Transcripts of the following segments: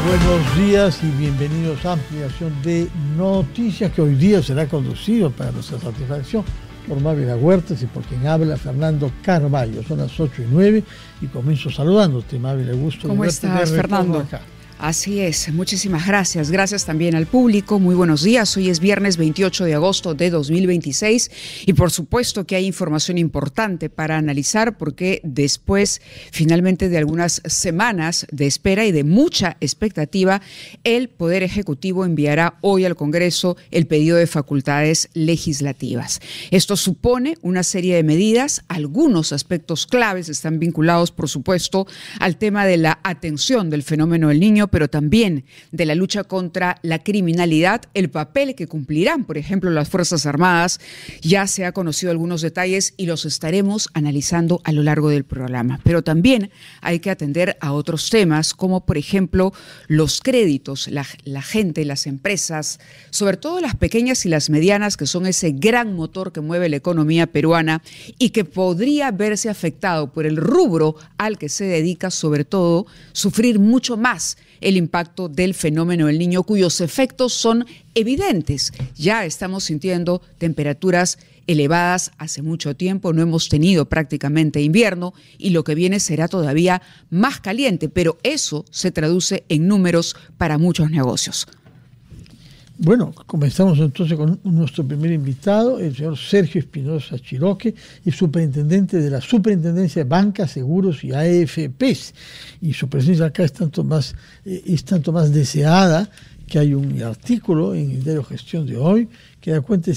Buenos días y bienvenidos a Ampliación de Noticias, que hoy día será conducido para nuestra satisfacción por Mávila Huertas y por quien habla Fernando Carvalho. Son las 8:09 y comienzo saludándote, Mávila. Gusto. ¿Cómo estás, Fernando? Acá. Así es, muchísimas gracias. Gracias también al público. Muy buenos días. Hoy es viernes 28 de agosto de 2026 y por supuesto que hay información importante para analizar porque después, finalmente, de algunas semanas de espera y de mucha expectativa, el Poder Ejecutivo enviará hoy al Congreso el pedido de facultades legislativas. Esto supone una serie de medidas. Algunos aspectos claves están vinculados, por supuesto, al tema de la atención del fenómeno del niño, pero también de la lucha contra la criminalidad, el papel que cumplirán, por ejemplo, las Fuerzas Armadas. Ya se ha conocido algunos detalles y los estaremos analizando a lo largo del programa. Pero también hay que atender a otros temas, como por ejemplo los créditos, la gente, las empresas, sobre todo las pequeñas y las medianas, que son ese gran motor que mueve la economía peruana y que podría verse afectado por el rubro al que se dedica, sobre todo, sufrir mucho más el impacto del fenómeno del niño, cuyos efectos son evidentes. Ya estamos sintiendo temperaturas elevadas hace mucho tiempo, no hemos tenido prácticamente invierno y lo que viene será todavía más caliente, pero eso se traduce en números para muchos negocios. Bueno, comenzamos entonces con nuestro primer invitado, el señor Sergio Espinosa Chiroque, y superintendente de la Superintendencia de Banca, Seguros y AFPs. Y su presencia acá es tanto más deseada que hay un artículo en el diario Gestión de hoy que da cuenta de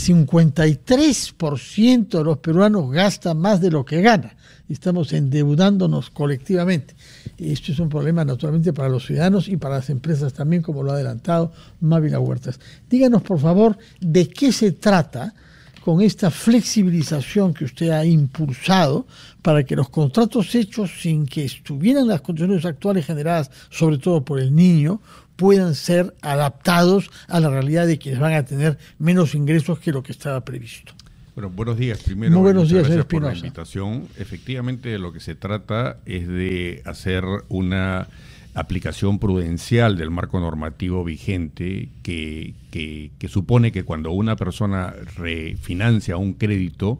53% de los peruanos gastan más de lo que gana. Estamos endeudándonos colectivamente. Esto es un problema naturalmente para los ciudadanos y para las empresas también, como lo ha adelantado Mávila Huertas. Díganos, por favor, de qué se trata con esta flexibilización que usted ha impulsado para que los contratos hechos sin que estuvieran las condiciones actuales generadas, sobre todo por el niño, puedan ser adaptados a la realidad de quienes van a tener menos ingresos que lo que estaba previsto. Bueno, buenos días. Primero, muy buenos días, gracias por la invitación. Efectivamente, de lo que se trata es de hacer una aplicación prudencial del marco normativo vigente que supone que cuando una persona refinancia un crédito,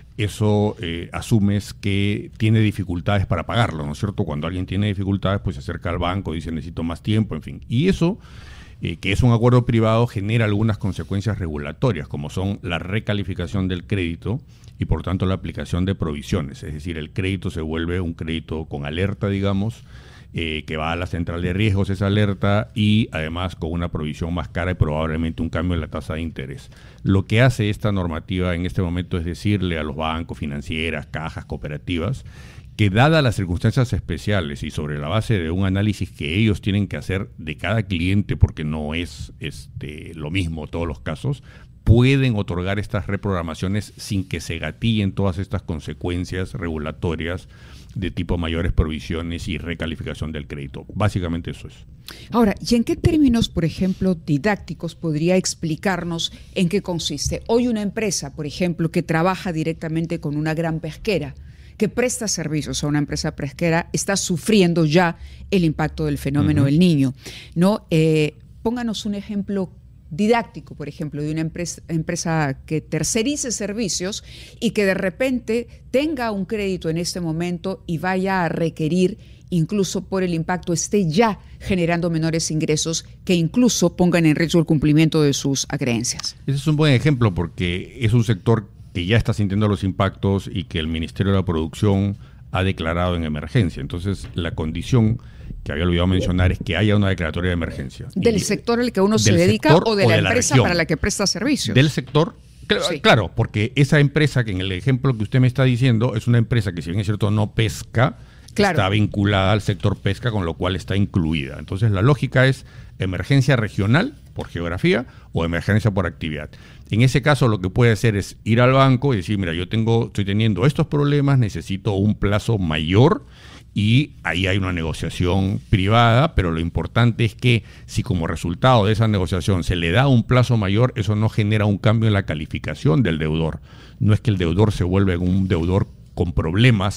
eso asumes que tiene dificultades para pagarlo, ¿no es cierto? Cuando alguien tiene dificultades, pues se acerca al banco, dice necesito más tiempo, en fin. Y eso, que es un acuerdo privado, genera algunas consecuencias regulatorias, como son la recalificación del crédito y por tanto la aplicación de provisiones. Es decir, el crédito se vuelve un crédito con alerta, digamos, que va a la central de riesgos esa alerta y además con una provisión más cara y probablemente un cambio en la tasa de interés. Lo que hace esta normativa en este momento es decirle a los bancos, financieras, cajas, cooperativas, que dadas las circunstancias especiales y sobre la base de un análisis que ellos tienen que hacer de cada cliente, porque no es lo mismo todos los casos, pueden otorgar estas reprogramaciones sin que se gatillen todas estas consecuencias regulatorias de tipo mayores provisiones y recalificación del crédito. Básicamente eso es. Ahora, ¿y en qué términos, por ejemplo, didácticos podría explicarnos en qué consiste? Hoy una empresa, por ejemplo, que trabaja directamente con una gran pesquera, que presta servicios a una empresa pesquera, está sufriendo ya el impacto del fenómeno del niño, ¿no? Pónganos un ejemplo didáctico, por ejemplo, de una empresa que tercerice servicios y que de repente tenga un crédito en este momento y vaya a requerir, incluso por el impacto, esté ya generando menores ingresos que incluso pongan en riesgo el cumplimiento de sus acreencias. Ese es un buen ejemplo porque es un sector que ya está sintiendo los impactos y que el Ministerio de la Producción ha declarado en emergencia. Entonces, la condición que había olvidado mencionar es que haya una declaratoria de emergencia. ¿Del sector al que uno se dedica o de la empresa para la que presta servicios? Del sector, Sí. Claro, porque esa empresa que en el ejemplo que usted me está diciendo es una empresa que si bien es cierto no pesca, claro, está vinculada al sector pesca, con lo cual está incluida. Entonces la lógica es emergencia regional por geografía o emergencia por actividad. En ese caso lo que puede hacer es ir al banco y decir, mira, estoy teniendo estos problemas, necesito un plazo mayor, y ahí hay una negociación privada, pero lo importante es que si como resultado de esa negociación se le da un plazo mayor, eso no genera un cambio en la calificación del deudor. No es que el deudor se vuelva un deudor con problemas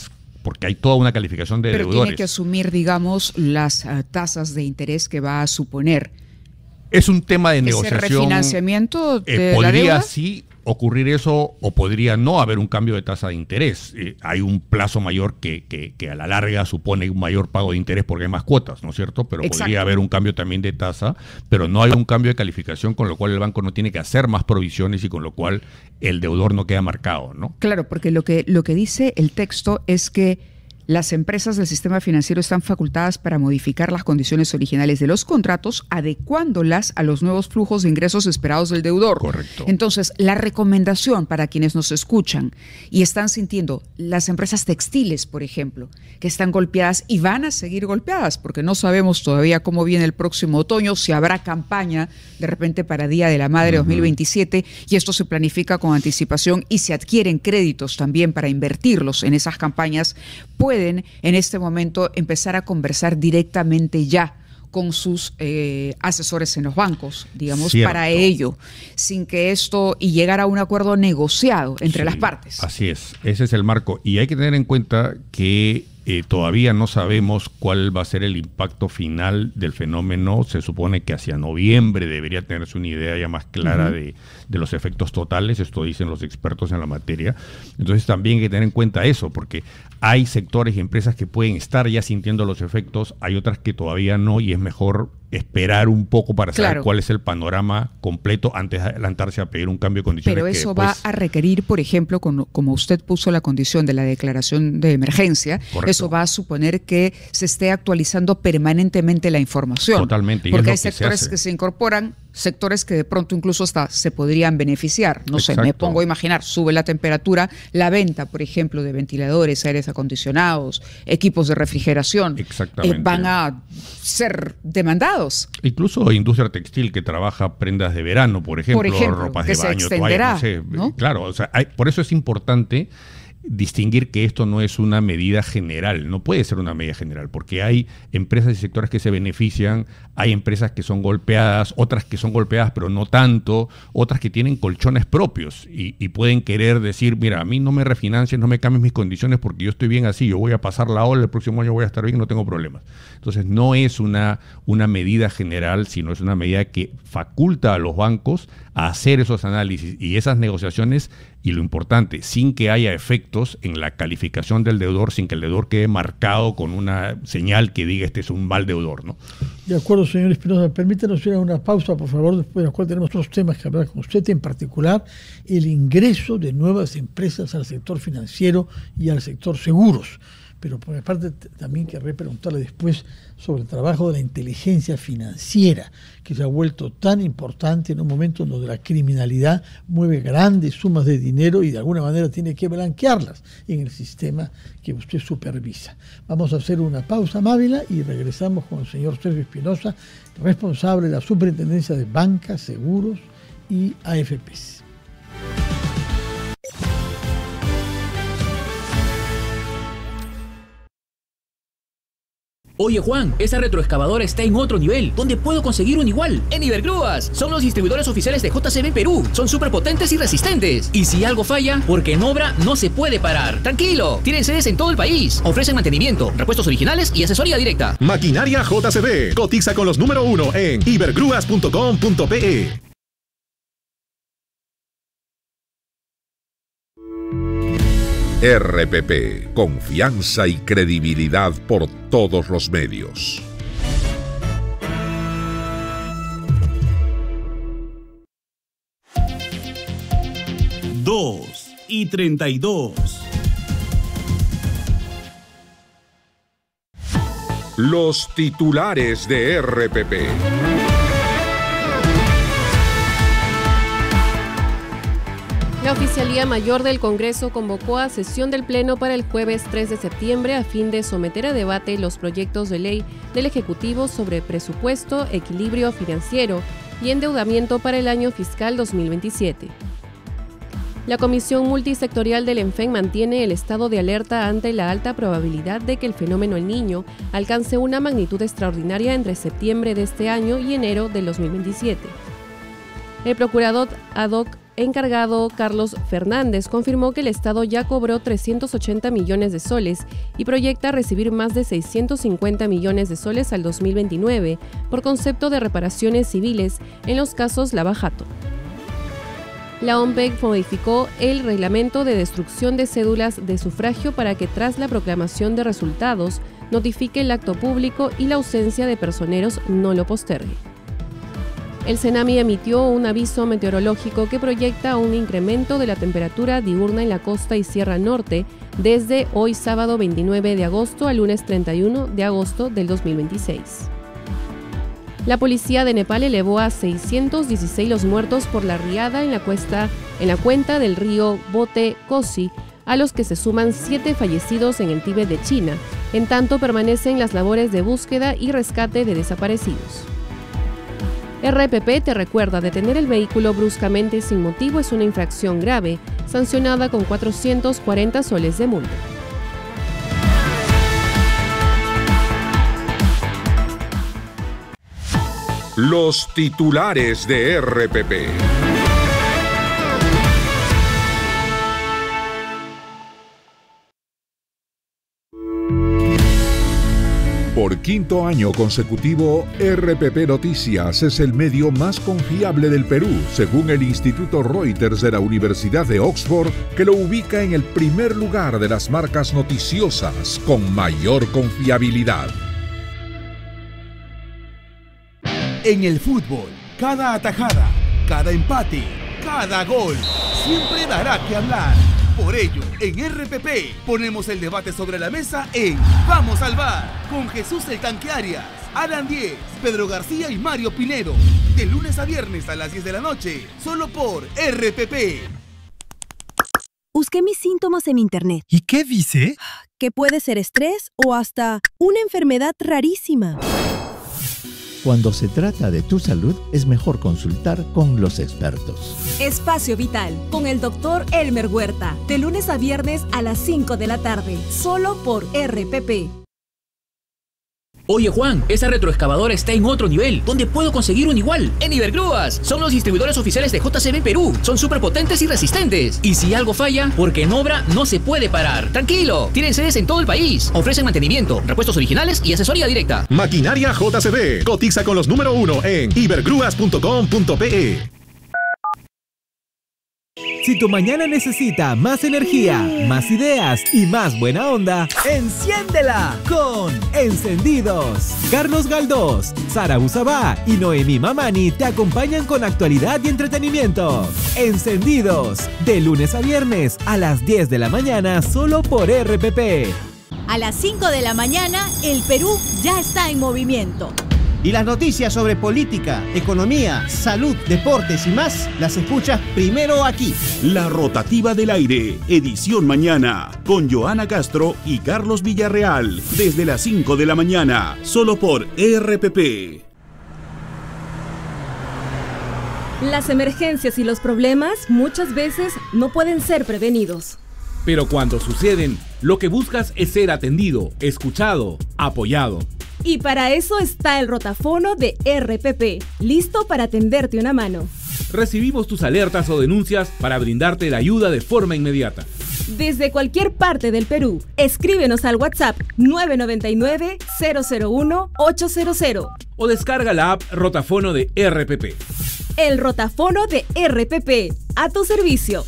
porque hay toda una calificación de deudores. Pero tiene que asumir, digamos, las tasas de interés que va a suponer. Es un tema de negociación. ¿Ese refinanciamiento de la podría deuda? Sí ocurrir eso, o podría no haber un cambio de tasa de interés. Hay un plazo mayor que a la larga supone un mayor pago de interés porque hay más cuotas, ¿no es cierto? Pero Exacto. Podría haber un cambio también de tasa, pero no hay un cambio de calificación, con lo cual el banco no tiene que hacer más provisiones y con lo cual el deudor no queda marcado, ¿no? Claro, porque lo que dice el texto es que las empresas del sistema financiero están facultadas para modificar las condiciones originales de los contratos, adecuándolas a los nuevos flujos de ingresos esperados del deudor. Correcto. Entonces, la recomendación para quienes nos escuchan y están sintiendo, las empresas textiles, por ejemplo, que están golpeadas y van a seguir golpeadas, porque no sabemos todavía cómo viene el próximo otoño, si habrá campaña de repente para Día de la Madre 2027, y esto se planifica con anticipación y se adquieren créditos también para invertirlos en esas campañas, pueden en este momento empezar a conversar directamente ya con sus asesores en los bancos, digamos, Cierto. para ello, sin que esto y llegar a un acuerdo negociado entre las partes. Así es, ese es el marco. Y hay que tener en cuenta que todavía no sabemos cuál va a ser el impacto final del fenómeno. Se supone que hacia noviembre debería tenerse una idea ya más clara de los efectos totales. Esto dicen los expertos en la materia. Entonces también hay que tener en cuenta eso, porque hay sectores y empresas que pueden estar ya sintiendo los efectos, hay otras que todavía no, y es mejor esperar un poco para saber cuál es el panorama completo antes de adelantarse a pedir un cambio de condiciones. Pero eso va a requerir, por ejemplo, como usted puso la condición de la declaración de emergencia, Correcto. Eso va a suponer que se esté actualizando permanentemente la información. Totalmente. Porque hay sectores que se incorporan, sectores que de pronto incluso hasta se podrían beneficiar. No sé, me pongo a imaginar, sube la temperatura, la venta, por ejemplo, de ventiladores, aires acondicionados, equipos de refrigeración, van a ser demandados. Incluso industria textil que trabaja prendas de verano, por ejemplo ropas de baño, toallas, no sé. ¿No? Claro, o sea, por eso es importante distinguir que esto no es una medida general, no puede ser una medida general, porque hay empresas y sectores que se benefician, hay empresas que son golpeadas, otras que son golpeadas pero no tanto, otras que tienen colchones propios y pueden querer decir, mira, a mí no me refinancies, no me cambies mis condiciones porque yo estoy bien así, yo voy a pasar la ola, el próximo año voy a estar bien, no tengo problemas. Entonces no es una medida general, sino es una medida que faculta a los bancos a hacer esos análisis y esas negociaciones, y lo importante, sin que haya efectos en la calificación del deudor, sin que el deudor quede marcado con una señal que diga este es un mal deudor, ¿no? De acuerdo, señor Espinosa. Permítanos ir a una pausa, por favor, después de la cual tenemos otros temas que hablar con usted, en particular el ingreso de nuevas empresas al sector financiero y al sector seguros. Pero por mi parte también querré preguntarle después sobre el trabajo de la inteligencia financiera, que se ha vuelto tan importante en un momento en donde la criminalidad mueve grandes sumas de dinero y de alguna manera tiene que blanquearlas en el sistema que usted supervisa. Vamos a hacer una pausa, Mávila, y regresamos con el señor Sergio Espinosa, responsable de la Superintendencia de Bancas, Seguros y AFPs. Oye Juan, esa retroexcavadora está en otro nivel. ¿Dónde puedo conseguir un igual? En Ibergrúas. Son los distribuidores oficiales de JCB Perú. Son súper potentes y resistentes. Y si algo falla, porque en obra no se puede parar. Tranquilo, tienen sedes en todo el país. Ofrecen mantenimiento, repuestos originales y asesoría directa. Maquinaria JCB. Cotiza con los número 1 en ibergrúas.com.pe. RPP, confianza y credibilidad por todos los medios. Dos y 32. Los titulares de RPP. La Oficialía Mayor del Congreso convocó a sesión del Pleno para el jueves 3 de septiembre a fin de someter a debate los proyectos de ley del Ejecutivo sobre presupuesto, equilibrio financiero y endeudamiento para el año fiscal 2027. La Comisión Multisectorial del ENFEN mantiene el estado de alerta ante la alta probabilidad de que el fenómeno El Niño alcance una magnitud extraordinaria entre septiembre de este año y enero del 2027. El procurador ad hoc encargado Carlos Fernández confirmó que el Estado ya cobró 380 millones de soles y proyecta recibir más de 650 millones de soles al 2029 por concepto de reparaciones civiles en los casos Lava Jato. La OMPEC modificó el reglamento de destrucción de cédulas de sufragio para que tras la proclamación de resultados notifique el acto público y la ausencia de personeros no lo postergue. El CENAMI emitió un aviso meteorológico que proyecta un incremento de la temperatura diurna en la costa y Sierra Norte desde hoy sábado 29 de agosto al lunes 31 de agosto del 2026. La policía de Nepal elevó a 616 los muertos por la riada en la cuenca del río Bote Kosi, a los que se suman 7 fallecidos en el Tíbet de China. En tanto, permanecen las labores de búsqueda y rescate de desaparecidos. RPP te recuerda: detener el vehículo bruscamente sin motivo es una infracción grave, sancionada con 440 soles de multa. Los titulares de RPP. Por quinto año consecutivo, RPP Noticias es el medio más confiable del Perú, según el Instituto Reuters de la Universidad de Oxford, que lo ubica en el primer lugar de las marcas noticiosas con mayor confiabilidad. En el fútbol, cada atajada, cada empate, cada gol, siempre dará que hablar. Por ello, en RPP ponemos el debate sobre la mesa en Vamos al VAR, con Jesús el Tanque Arias, Alan Diez, Pedro García y Mario Pinedo. De lunes a viernes a las 10 de la noche, solo por RPP. Busqué mis síntomas en internet. ¿Y qué dice? Que puede ser estrés o hasta una enfermedad rarísima. Cuando se trata de tu salud, es mejor consultar con los expertos. Espacio Vital, con el Dr. Elmer Huerta, de lunes a viernes a las 5 de la tarde, solo por RPP. Oye Juan, esa retroexcavadora está en otro nivel. ¿Dónde puedo conseguir un igual? En Ibergrúas. Son los distribuidores oficiales de JCB Perú. Son súper potentes y resistentes. Y si algo falla, porque en obra no se puede parar. Tranquilo, tienen sedes en todo el país. Ofrecen mantenimiento, repuestos originales y asesoría directa. Maquinaria JCB. Cotiza con los número 1 en ibergrúas.com.pe. Si tu mañana necesita más energía, más ideas y más buena onda, ¡enciéndela con Encendidos! Carlos Galdós, Sara Usabá y Noemí Mamani te acompañan con actualidad y entretenimiento. Encendidos, de lunes a viernes a las 10 de la mañana solo por RPP. A las 5 de la mañana, el Perú ya está en movimiento. Y las noticias sobre política, economía, salud, deportes y más, las escuchas primero aquí. La Rotativa del Aire, edición mañana, con Joana Castro y Carlos Villarreal, desde las 5 de la mañana, solo por RPP. Las emergencias y los problemas muchas veces no pueden ser prevenidos. Pero cuando suceden, lo que buscas es ser atendido, escuchado, apoyado. Y para eso está el rotafono de RPP, listo para tenderte una mano. Recibimos tus alertas o denuncias para brindarte la ayuda de forma inmediata. Desde cualquier parte del Perú, escríbenos al WhatsApp 999-001-800. O descarga la app Rotafono de RPP. El rotafono de RPP, a tu servicio.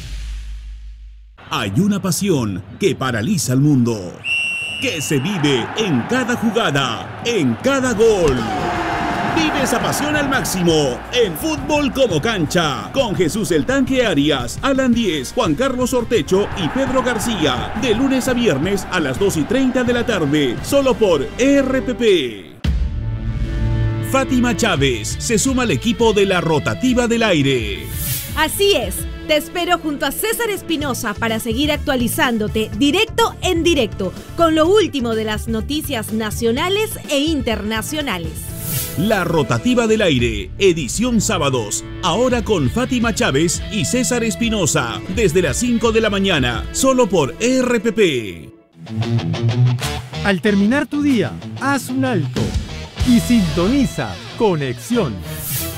Hay una pasión que paraliza al mundo, que se vive en cada jugada, en cada gol. Vive esa pasión al máximo en Fútbol como Cancha, con Jesús el Tanque Arias, Alan Diez, Juan Carlos Ortecho y Pedro García, de lunes a viernes a las 2:30 de la tarde, solo por RPP. Fátima Chávez se suma al equipo de la Rotativa del Aire. Así es. Te espero junto a César Espinosa para seguir actualizándote directo en directo con lo último de las noticias nacionales e internacionales. La Rotativa del Aire, edición sábados, ahora con Fátima Chávez y César Espinosa, desde las 5 de la mañana, solo por RPP. Al terminar tu día, haz un alto y sintoniza Conexión.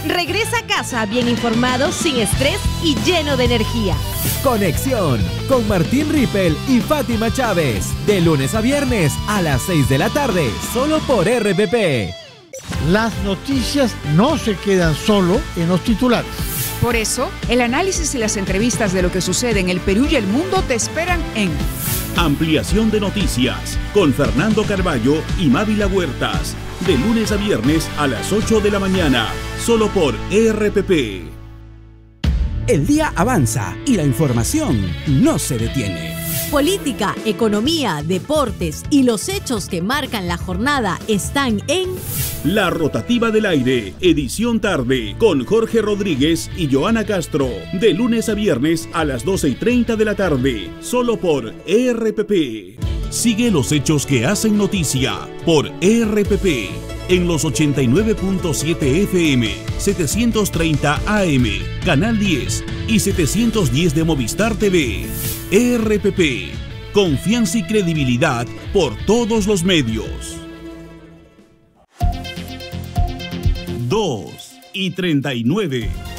Regresa a casa bien informado, sin estrés y lleno de energía. Conexión con Martín Rippel y Fátima Chávez. De lunes a viernes a las 6 de la tarde, solo por RPP. Las noticias no se quedan solo en los titulares. Por eso, el análisis y las entrevistas de lo que sucede en el Perú y el mundo te esperan en Ampliación de Noticias con Fernando Carballo y Mávila Huertas. De lunes a viernes a las 8 de la mañana, solo por RPP. El día avanza y la información no se detiene. Política, economía, deportes y los hechos que marcan la jornada están en La Rotativa del Aire, edición tarde, con Jorge Rodríguez y Joana Castro. De lunes a viernes a las 12:30 de la tarde, solo por RPP. Sigue los hechos que hacen noticia por RPP. En los 89.7 FM, 730 AM, Canal 10 y 710 de Movistar TV. RPP, confianza y credibilidad por todos los medios. 2:39.